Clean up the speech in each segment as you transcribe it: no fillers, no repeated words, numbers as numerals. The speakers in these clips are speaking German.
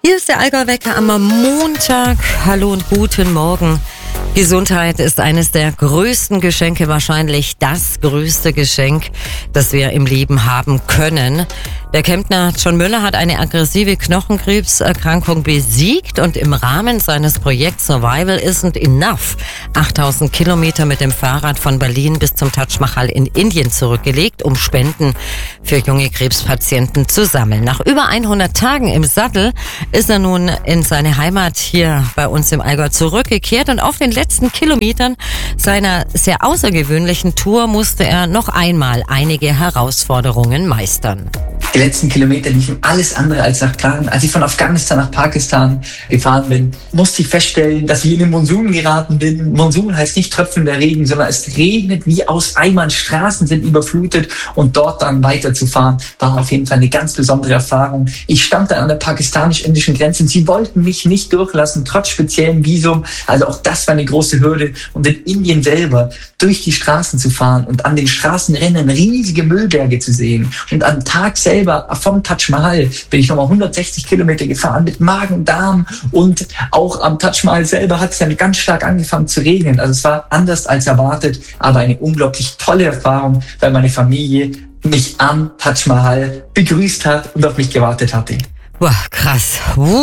Hier ist der Allgäu-Wecker am Montag. Hallo und guten Morgen. Gesundheit ist eines der größten Geschenke, wahrscheinlich das größte Geschenk, das wir im Leben haben können. Der Kemptner John Müller hat eine aggressive Knochenkrebserkrankung besiegt und im Rahmen seines Projekts Survival Isn't Enough 8000 Kilometer mit dem Fahrrad von Berlin bis zum Taj Mahal in Indien zurückgelegt, um Spenden für junge Krebspatienten zu sammeln. Nach über 100 Tagen im Sattel ist er nun in seine Heimat hier bei uns im Allgäu zurückgekehrt und auf den letzten Kilometern seiner sehr außergewöhnlichen Tour musste er noch einmal einige Herausforderungen meistern. Die letzten Kilometer liefen alles andere als nach Plan. Als ich von Afghanistan nach Pakistan gefahren bin, musste ich feststellen, dass ich in den Monsun geraten bin. Monsun heißt nicht tröpfelnder Regen, sondern es regnet wie aus Eimern. Straßen sind überflutet und dort dann weiterzufahren, war auf jeden Fall eine ganz besondere Erfahrung. Ich stand dann an der pakistanisch-indischen Grenze und sie wollten mich nicht durchlassen, trotz speziellem Visum. Also auch das war eine große Hürde. Und in Indien selber durch die Straßen zu fahren und an den Straßenrändern riesige Müllberge zu sehen und am Tag selber vom Taj Mahal bin ich nochmal 160 Kilometer gefahren mit Magen-Darm und auch am Taj Mahal selber hat es dann ganz stark angefangen zu regnen. Also es war anders als erwartet, aber eine unglaublich tolle Erfahrung, weil meine Familie mich am Taj Mahal begrüßt hat und auf mich gewartet hatte. Boah, krass.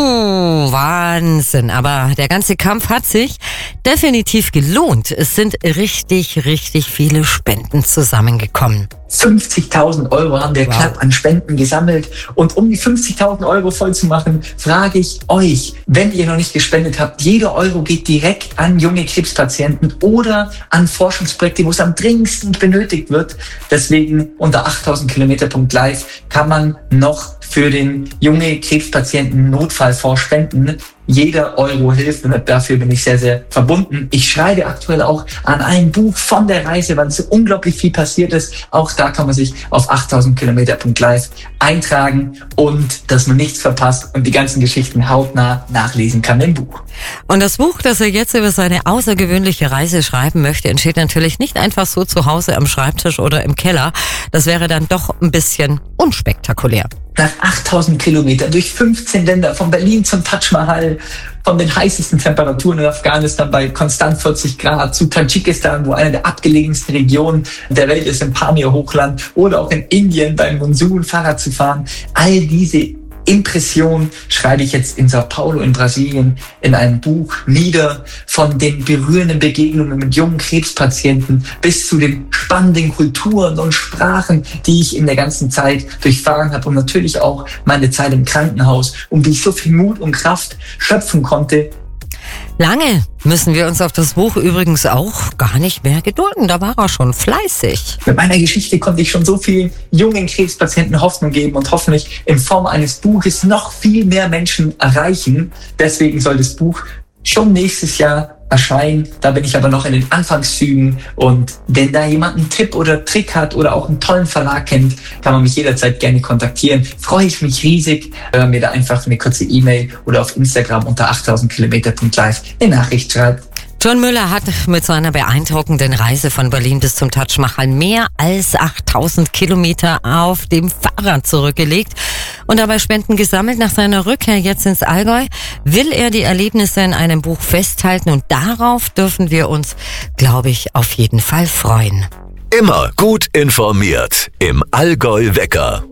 Wahnsinn. Aber der ganze Kampf hat sich definitiv gelohnt. Es sind richtig viele Spenden zusammengekommen. 50.000 € haben wir knapp an Spenden gesammelt. Und um die 50.000 € voll zu machen, frage ich euch, wenn ihr noch nicht gespendet habt, jeder Euro geht direkt an junge Krebspatienten oder an Forschungsprojekte, wo es am dringendsten benötigt wird. Deswegen unter 8000kilometer.live kann man noch für den junge Krebspatienten Notfallfonds spenden. Jeder Euro hilft und dafür bin ich sehr verbunden. Ich schreibe aktuell auch an einem Buch von der Reise, weil so unglaublich viel passiert ist. Auch da kann man sich auf 8000kilometer.live eintragen und dass man nichts verpasst und die ganzen Geschichten hautnah nachlesen kann im Buch. Und das Buch, das er jetzt über seine außergewöhnliche Reise schreiben möchte, entsteht natürlich nicht einfach so zu Hause am Schreibtisch oder im Keller. Das wäre dann doch ein bisschen unspektakulär. Nach 8000 Kilometern durch 15 Länder, von Berlin zum Taj Mahal, von den heißesten Temperaturen in Afghanistan bei konstant 40 Grad zu Tadschikistan, wo eine der abgelegensten Regionen der Welt ist, im Pamir-Hochland, oder auch in Indien beim Monsun Fahrrad zu fahren. All diese Impression schreibe ich jetzt in Sao Paulo in Brasilien in einem Buch nieder, von den berührenden Begegnungen mit jungen Krebspatienten bis zu den spannenden Kulturen und Sprachen, die ich in der ganzen Zeit durchfahren habe und natürlich auch meine Zeit im Krankenhaus und wie ich so viel Mut und Kraft schöpfen konnte. Lange müssen wir uns auf das Buch übrigens auch gar nicht mehr gedulden. Da war er schon fleißig. Mit meiner Geschichte konnte ich schon so vielen jungen Krebspatienten Hoffnung geben und hoffentlich in Form eines Buches noch viel mehr Menschen erreichen. Deswegen soll das Buch schon nächstes Jahr erscheinen. Da bin ich aber noch in den Anfangszügen und wenn da jemand einen Tipp oder Trick hat oder auch einen tollen Verlag kennt, kann man mich jederzeit gerne kontaktieren. Freue ich mich riesig, wenn man mir da einfach eine kurze E-Mail oder auf Instagram unter 8000kilometer.live eine Nachricht schreibt. John Müller hat mit seiner beeindruckenden Reise von Berlin bis zum Taj Mahal mehr als 8000 Kilometer auf dem Fahrrad zurückgelegt und dabei Spenden gesammelt. Nach seiner Rückkehr jetzt ins Allgäu will er die Erlebnisse in einem Buch festhalten und darauf dürfen wir uns, glaube ich, auf jeden Fall freuen. Immer gut informiert im Allgäu-Wecker.